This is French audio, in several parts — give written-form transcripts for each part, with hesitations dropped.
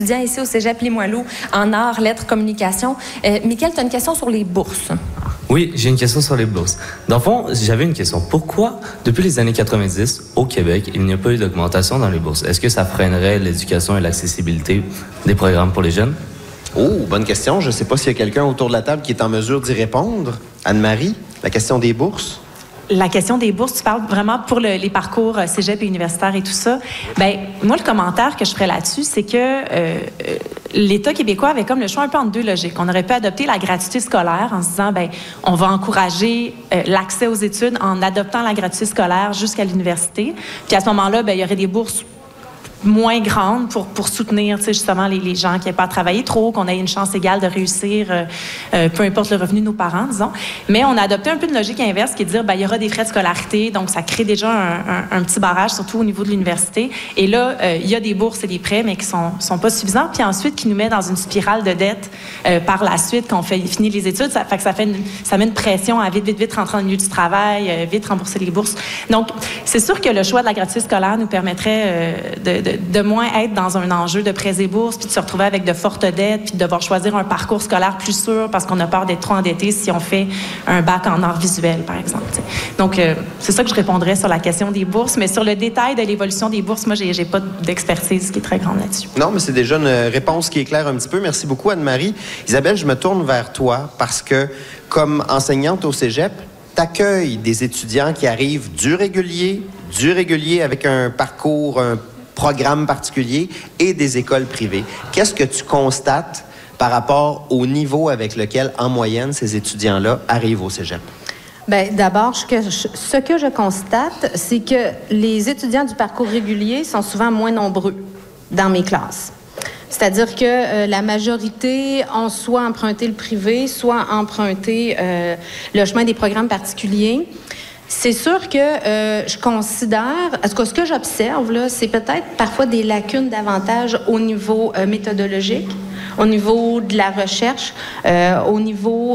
Ici au Cégep Limoilou en arts, lettres, communication. Mickaël, tu as une question sur les bourses. Oui, j'ai une question sur les bourses. Dans le fond, j'avais une question. Pourquoi, depuis les années 90, au Québec, il n'y a pas eu d'augmentation dans les bourses? Est-ce que ça freinerait l'éducation et l'accessibilité des programmes pour les jeunes? Oh, bonne question. Je ne sais pas s'il y a quelqu'un autour de la table qui est en mesure d'y répondre. Anne-Marie, la question des bourses? La question des bourses, tu parles vraiment pour les parcours cégep et universitaire et tout ça. Bien, moi, le commentaire que je ferais là-dessus, c'est que l'État québécois avait comme le choix un peu entre deux logiques. On aurait pu adopter la gratuité scolaire en se disant, bien, on va encourager l'accès aux études en adoptant la gratuité scolaire jusqu'à l'université. Puis à ce moment-là, bien, il y aurait des bourses moins grande pour soutenir justement les gens qui n'aient pas à travailler trop, qu'on ait une chance égale de réussir, peu importe le revenu de nos parents, disons. Mais on a adopté un peu une logique inverse qui est de dire, bien, il y aura des frais de scolarité, donc ça crée déjà un petit barrage, surtout au niveau de l'université. Et là, il y a des bourses et des prêts, mais qui sont pas suffisants, puis ensuite qui nous met dans une spirale de dette par la suite, quand on finit les études. Ça fait que ça met une pression à vite rentrer dans le milieu du travail, vite rembourser les bourses. Donc, c'est sûr que le choix de la gratuité scolaire nous permettrait de moins être dans un enjeu de prêts et bourses, puis de se retrouver avec de fortes dettes, puis de devoir choisir un parcours scolaire plus sûr parce qu'on a peur d'être trop endetté si on fait un bac en arts visuels, par exemple. T'sais. Donc, c'est ça que je répondrais sur la question des bourses, mais sur le détail de l'évolution des bourses, moi, j'ai pas d'expertise qui est très grande là-dessus. Non, mais c'est déjà une réponse qui éclaire un petit peu. Merci beaucoup, Anne-Marie. Isabelle, je me tourne vers toi parce que, comme enseignante au cégep, t'accueilles des étudiants qui arrivent du régulier avec un parcours, un programme particulier et des écoles privées. Qu'est-ce que tu constates par rapport au niveau avec lequel, en moyenne, ces étudiants-là arrivent au cégep? Bien, d'abord, ce que je constate, c'est que les étudiants du parcours régulier sont souvent moins nombreux dans mes classes. C'est-à-dire que la majorité ont soit emprunté le privé, soit emprunté le chemin des programmes particuliers. C'est sûr que je considère, en tout cas, ce que j'observe, là, c'est peut-être parfois des lacunes davantage au niveau méthodologique, au niveau de la recherche, au niveau,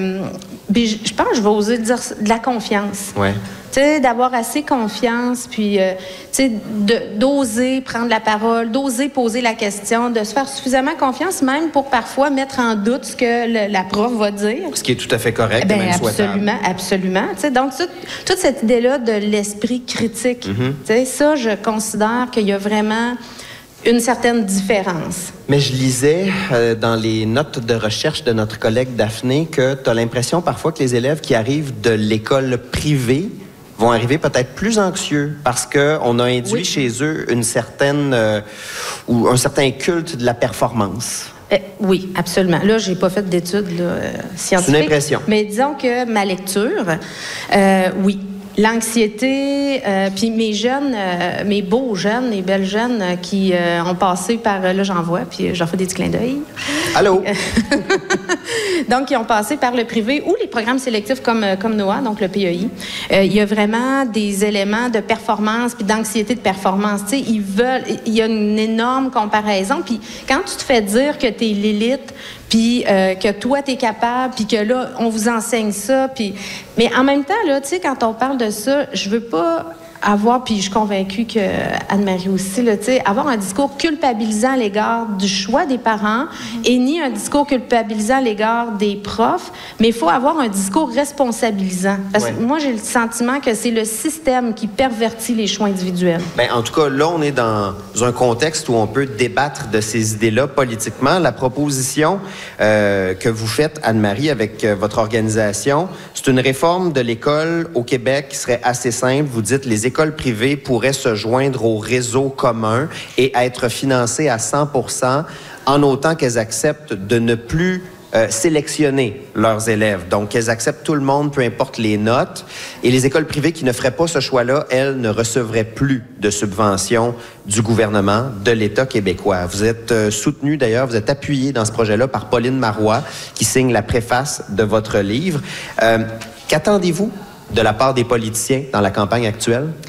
je pense que je vais oser dire de la confiance. Ouais. Tu sais, d'avoir assez confiance, puis, tu sais, d'oser prendre la parole, d'oser poser la question, de se faire suffisamment confiance, même pour parfois mettre en doute ce que la prof va dire. Ce qui est tout à fait correct et même souhaitable. Absolument. Tu sais, donc, toute cette idée-là de l'esprit critique, tu sais, ça, je considère qu'il y a vraiment une certaine différence. Mais je lisais dans les notes de recherche de notre collègue Daphné que tu as l'impression parfois que les élèves qui arrivent de l'école privée vont arriver peut-être plus anxieux parce qu'on a induit chez eux une certaine ou un certain culte de la performance. Oui, absolument. Là, j'ai pas fait d'études scientifiques. C'est une impression. Mais disons que ma lecture, oui. L'anxiété, puis mes jeunes, mes beaux jeunes, les belles jeunes qui ont passé par, là j'en vois, puis j'en fais des petits clins d'œil. Allô? Donc, ils ont passé par le privé ou les programmes sélectifs comme NOAA, donc le PEI. Il y a vraiment des éléments de performance puis d'anxiété de performance. Tu sais, il y a une énorme comparaison. Puis quand tu te fais dire que tu es l'élite, puis que toi, tu es capable, puis que là, on vous enseigne ça. Puis... Mais en même temps, là, tu sais, quand on parle de ça, je veux pas avoir, puis je suis convaincue que Anne-Marie aussi, là, tu sais, avoir un discours culpabilisant à l'égard du choix des parents et ni un discours culpabilisant à l'égard des profs, mais il faut avoir un discours responsabilisant. Parce que moi, j'ai le sentiment que c'est le système qui pervertit les choix individuels. Bien, en tout cas, là, on est dans un contexte où on peut débattre de ces idées-là politiquement. La proposition que vous faites, Anne-Marie, avec votre organisation, c'est une réforme de l'école au Québec qui serait assez simple. Vous dites les écoles privées pourraient se joindre au réseau commun et être financées à 100% en autant qu'elles acceptent de ne plus sélectionner leurs élèves. Donc, elles acceptent tout le monde, peu importe les notes. Et les écoles privées qui ne feraient pas ce choix-là, elles ne recevraient plus de subventions du gouvernement, de l'État québécois. Vous êtes soutenu, d'ailleurs, vous êtes appuyé dans ce projet-là par Pauline Marois, qui signe la préface de votre livre. Qu'attendez-vous de la part des politiciens dans la campagne actuelle?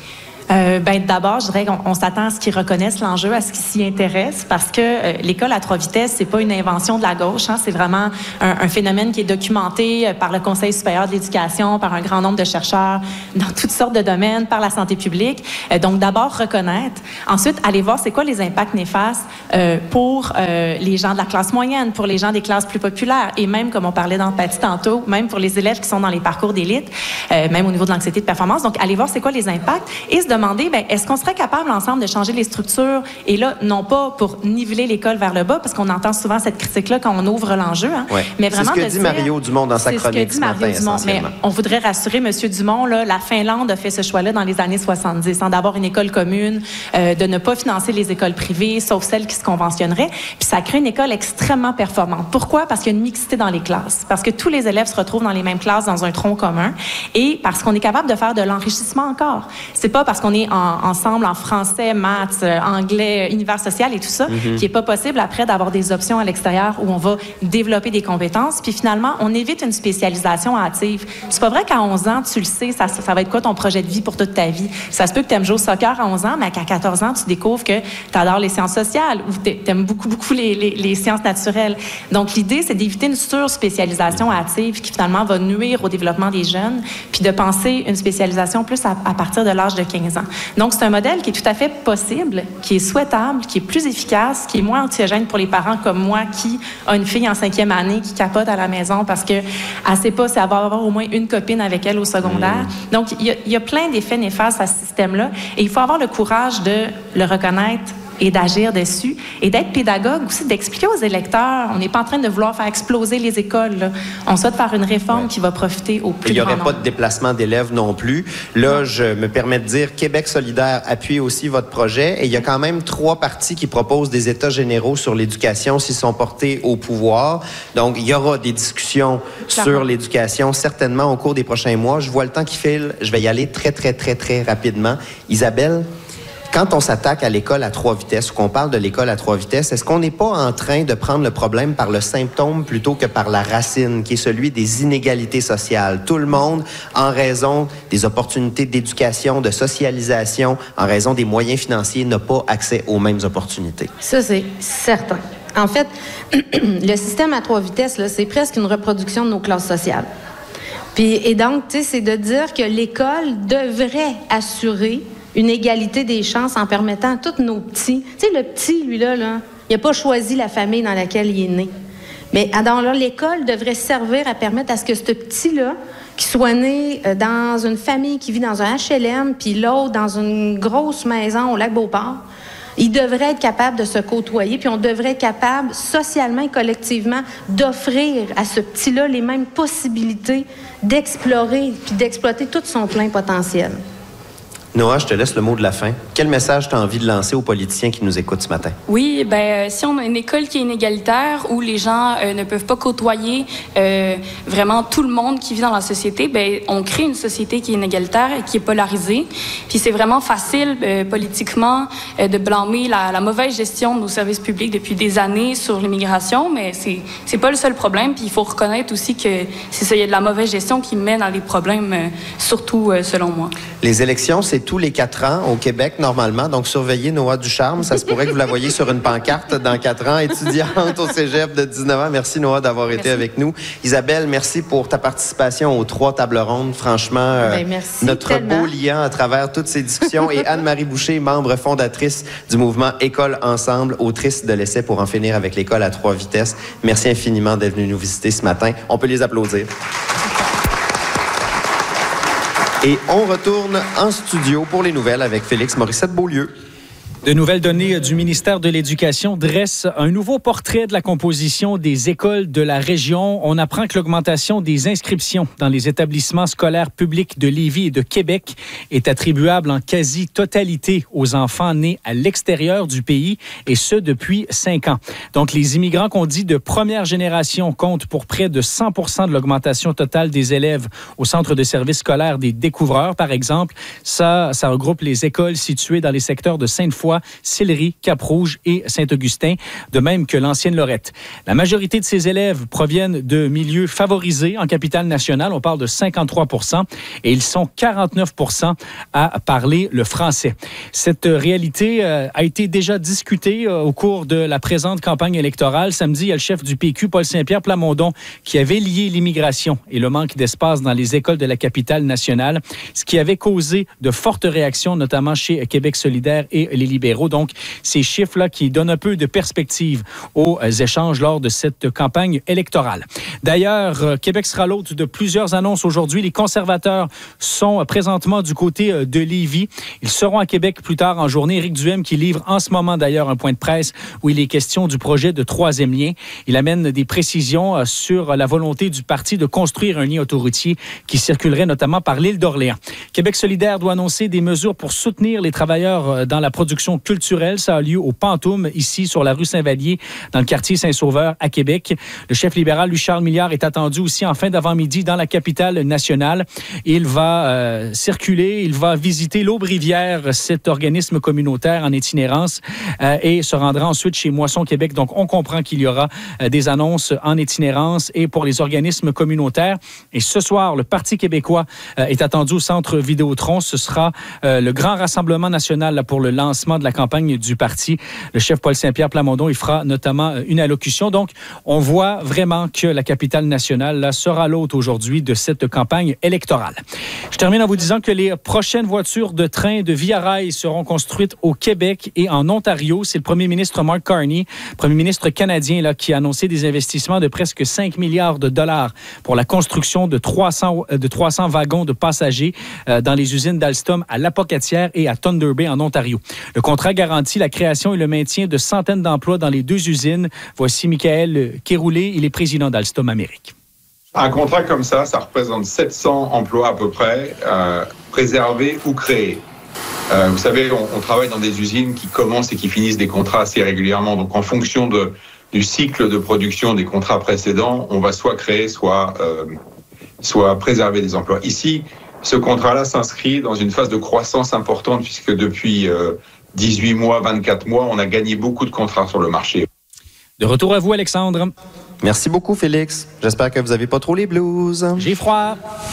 D'abord, je dirais qu'on s'attend à ce qu'ils reconnaissent l'enjeu, à ce qu'ils s'y intéressent, parce que l'école à 3 vitesses, c'est pas une invention de la gauche, hein, c'est vraiment un phénomène qui est documenté par le Conseil supérieur de l'éducation, par un grand nombre de chercheurs dans toutes sortes de domaines, par la santé publique. Donc, d'abord, reconnaître. Ensuite, aller voir c'est quoi les impacts néfastes pour les gens de la classe moyenne, pour les gens des classes plus populaires, et même, comme on parlait d'empathie tantôt, même pour les élèves qui sont dans les parcours d'élite, même au niveau de l'anxiété de performance. Donc, aller voir c'est quoi les impacts et se demander, est-ce qu'on serait capable ensemble de changer les structures? Et là, non pas pour niveler l'école vers le bas, parce qu'on entend souvent cette critique-là quand on ouvre l'enjeu, hein, mais vraiment c'est ce que dit Mario Dumont dans sa chronique ce matin, mais on voudrait rassurer M. Dumont, là, la Finlande a fait ce choix-là dans les années 70, hein, d'avoir une école commune, de ne pas financer les écoles privées, sauf celles qui se conventionneraient. Puis ça crée une école extrêmement performante. Pourquoi? Parce qu'il y a une mixité dans les classes. Parce que tous les élèves se retrouvent dans les mêmes classes, dans un tronc commun. Et parce qu'on est capable de faire de l'enrichissement encore. C'est pas parce qu'on est ensemble en français, maths, anglais, univers social et tout ça, qui est pas possible après d'avoir des options à l'extérieur où on va développer des compétences. Puis finalement, on évite une spécialisation hâtive. C'est pas vrai qu'à 11 ans, tu le sais, ça va être quoi ton projet de vie pour toute ta vie? Ça se peut que tu aimes jouer au soccer à 11 ans, mais qu'à 14 ans, tu découvres que tu adores les sciences sociales ou tu aimes beaucoup les sciences naturelles. Donc, l'idée, c'est d'éviter une surspécialisation hâtive qui finalement va nuire au développement des jeunes, puis de penser une spécialisation plus à partir de l'âge de 15 ans. Donc, c'est un modèle qui est tout à fait possible, qui est souhaitable, qui est plus efficace, qui est moins anxiogène pour les parents comme moi qui a une fille en 5e année qui capote à la maison parce qu'elle ne sait pas si elle va avoir au moins une copine avec elle au secondaire. Donc, il y a plein d'effets néfastes à ce système-là et il faut avoir le courage de le reconnaître et d'agir dessus et d'être pédagogue aussi, d'expliquer aux électeurs. On n'est pas en train de vouloir faire exploser les écoles, là. On souhaite faire une réforme qui va profiter au plus grand nombre. Il n'y aurait pas de déplacement d'élèves non plus. Là, je me permets de dire, Québec solidaire appuie aussi votre projet et il y a quand même 3 partis qui proposent des états généraux sur l'éducation s'ils sont portés au pouvoir. Donc, il y aura des discussions sur l'éducation certainement au cours des prochains mois. Je vois le temps qui file. Je vais y aller très, très, très, très rapidement. Isabelle, quand on s'attaque à l'école à 3 vitesses ou qu'on parle de l'école à 3 vitesses, est-ce qu'on n'est pas en train de prendre le problème par le symptôme plutôt que par la racine, qui est celui des inégalités sociales? Tout le monde, en raison des opportunités d'éducation, de socialisation, en raison des moyens financiers, n'a pas accès aux mêmes opportunités. Ça, c'est certain. En fait, le système à 3 vitesses, là, c'est presque une reproduction de nos classes sociales. Et donc, tu sais, c'est de dire que l'école devrait assurer une égalité des chances en permettant à tous nos petits... Tu sais, le petit, lui, là, il n'a pas choisi la famille dans laquelle il est né. Mais alors là, l'école devrait servir à permettre à ce que ce petit-là, qui soit né dans une famille qui vit dans un HLM, puis l'autre dans une grosse maison au Lac-Beauport, il devrait être capable de se côtoyer, puis on devrait être capable, socialement et collectivement, d'offrir à ce petit-là les mêmes possibilités d'explorer puis d'exploiter tout son plein potentiel. Noah, je te laisse le mot de la fin. Quel message tu as envie de lancer aux politiciens qui nous écoutent ce matin? Oui, si on a une école qui est inégalitaire, où les gens ne peuvent pas côtoyer vraiment tout le monde qui vit dans la société, on crée une société qui est inégalitaire et qui est polarisée. Puis c'est vraiment facile politiquement de blâmer la mauvaise gestion de nos services publics depuis des années sur l'immigration, mais c'est pas le seul problème. Puis il faut reconnaître aussi que c'est ça, il y a de la mauvaise gestion qui mène à des problèmes, surtout selon moi. Les élections, c'est tous les 4 ans au Québec, normalement. Donc, surveillez Noah Ducharme. Ça se pourrait que vous la voyiez sur une pancarte dans 4 ans, étudiante au cégep de 19 ans. Merci, Noah, d'avoir été avec nous. Isabelle, merci pour ta participation aux 3 tables rondes. Franchement, notre beau lien à travers toutes ces discussions. Et Anne-Marie Boucher, membre fondatrice du mouvement École Ensemble, autrice de l'essai pour en finir avec l'école à 3 vitesses. Merci infiniment d'être venue nous visiter ce matin. On peut les applaudir. Et on retourne en studio pour les nouvelles avec Félix Morissette-Beaulieu. De nouvelles données du ministère de l'Éducation dressent un nouveau portrait de la composition des écoles de la région. On apprend que l'augmentation des inscriptions dans les établissements scolaires publics de Lévis et de Québec est attribuable en quasi-totalité aux enfants nés à l'extérieur du pays, et ce depuis 5 ans. Donc, les immigrants qu'on dit de première génération comptent pour près de 100% de l'augmentation totale des élèves au centre de services scolaires des Découvreurs, par exemple. Ça regroupe les écoles situées dans les secteurs de Sainte-Foy, Sainte-Foy, Sillery, Cap-Rouge et Saint-Augustin, de même que l'ancienne Lorette. La majorité de ces élèves proviennent de milieux favorisés en Capitale-Nationale. On parle de 53 % et ils sont 49 % à parler le français. Cette réalité a été déjà discutée au cours de la présente campagne électorale. Samedi, il y a le chef du PQ, Paul Saint-Pierre Plamondon, qui avait lié l'immigration et le manque d'espace dans les écoles de la Capitale-Nationale, ce qui avait causé de fortes réactions, notamment chez Québec solidaire et les libéraux. Donc, ces chiffres-là qui donnent un peu de perspective aux échanges lors de cette campagne électorale. D'ailleurs, Québec sera l'hôte de plusieurs annonces aujourd'hui. Les conservateurs sont présentement du côté de Lévis. Ils seront à Québec plus tard en journée. Éric Duhem qui livre en ce moment d'ailleurs un point de presse où il est question du projet de troisième lien. Il amène des précisions sur la volonté du parti de construire un lien autoroutier qui circulerait notamment par l'île d'Orléans. Québec solidaire doit annoncer des mesures pour soutenir les travailleurs dans la production culturelle. Ça a lieu au Pantoum, ici sur la rue Saint-Vallier, dans le quartier Saint-Sauveur à Québec. Le chef libéral, Louis-Charles Milliard, est attendu aussi en fin d'avant-midi dans la Capitale-Nationale. Il va circuler, il va visiter l'Aube-Rivière, cet organisme communautaire en itinérance, et se rendra ensuite chez Moisson Québec. Donc, on comprend qu'il y aura des annonces en itinérance et pour les organismes communautaires. Et ce soir, le Parti québécois est attendu au Centre Vidéotron. Ce sera le grand rassemblement national là, pour le lancement de la campagne du parti. Le chef Paul Saint-Pierre Plamondon, il fera notamment une allocution. Donc, on voit vraiment que la Capitale-Nationale là, sera l'hôte aujourd'hui de cette campagne électorale. Je termine en vous disant que les prochaines voitures de train de Via Rail seront construites au Québec et en Ontario. C'est le premier ministre Mark Carney, premier ministre canadien, là, qui a annoncé des investissements de presque 5 milliards de dollars pour la construction de 300 wagons de passagers dans les usines d'Alstom à Lapocatière et à Thunder Bay en Ontario. Le contrat garantit la création et le maintien de centaines d'emplois dans les deux usines. Voici Michael Kéroulé, il est président d'Alstom Amérique. Un contrat comme ça représente 700 emplois à peu près, préservés ou créés. Vous savez, on travaille dans des usines qui commencent et qui finissent des contrats assez régulièrement. Donc, en fonction du cycle de production des contrats précédents, on va soit créer, soit préserver des emplois. Ici, ce contrat-là s'inscrit dans une phase de croissance importante puisque depuis 18 mois, 24 mois, on a gagné beaucoup de contrats sur le marché. De retour à vous, Alexandre. Merci beaucoup, Félix. J'espère que vous n'avez pas trop les blues. J'ai froid.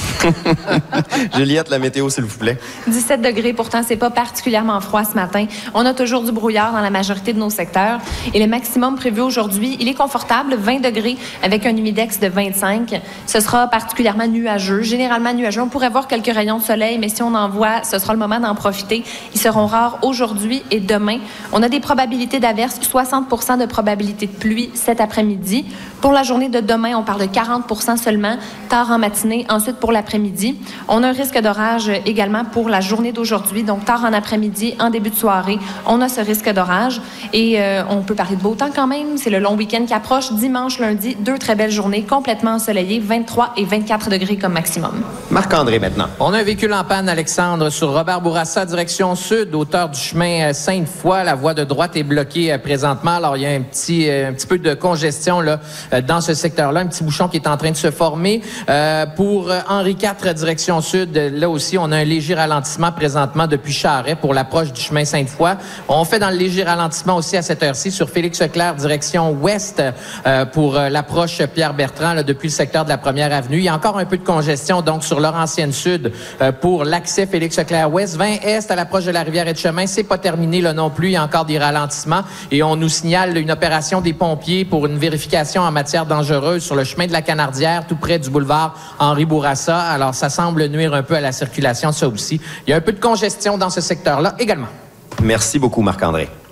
Juliette, la météo, s'il vous plaît. 17 degrés, pourtant, c'est pas particulièrement froid ce matin. On a toujours du brouillard dans la majorité de nos secteurs. Et le maximum prévu aujourd'hui, il est confortable, 20 degrés, avec un humidex de 25. Ce sera particulièrement nuageux, généralement nuageux. On pourrait voir quelques rayons de soleil, mais si on en voit, ce sera le moment d'en profiter. Ils seront rares aujourd'hui et demain. On a des probabilités d'averses, 60 % de probabilité de pluie cet après-midi. Pour la journée de demain, on parle de 40 % seulement, tard en matinée. Ensuite, pour l'après-midi, on a un risque d'orage également pour la journée d'aujourd'hui. Donc, tard en après-midi, en début de soirée, on a ce risque d'orage. Et on peut parler de beau temps quand même. C'est le long week-end qui approche. Dimanche, lundi, 2 très belles journées, complètement ensoleillées, 23 et 24 degrés comme maximum. Marc-André, maintenant. On a un véhicule en panne, Alexandre, sur Robert Bourassa, direction sud, hauteur du chemin Sainte-Foy. La voie de droite est bloquée présentement. Alors, il y a un petit peu de congestion là, dans ce secteur-là, un petit bouchon qui est en train de se former. Pour Henri IV, direction sud, là aussi, on a un léger ralentissement présentement depuis Charest pour l'approche du chemin Sainte-Foy. On fait dans le léger ralentissement aussi à cette heure-ci sur Félix-Leclerc, direction ouest, pour l'approche Pierre-Bertrand, là, depuis le secteur de la Première Avenue. Il y a encore un peu de congestion, donc, sur Laurentienne Sud, pour l'accès Félix-Leclerc-Ouest. 20 Est à l'approche de la Rivière-et-de-Chemin. C'est pas terminé, là, non plus. Il y a encore des ralentissements. Et on nous signale une opération des pompiers pour une vérification en matière dangereuse sur le chemin de la Canardière, tout près du boulevard Henri Bourassa. Alors, ça semble nuire un peu à la circulation, ça aussi. Il y a un peu de congestion dans ce secteur-là également. Merci beaucoup, Marc-André.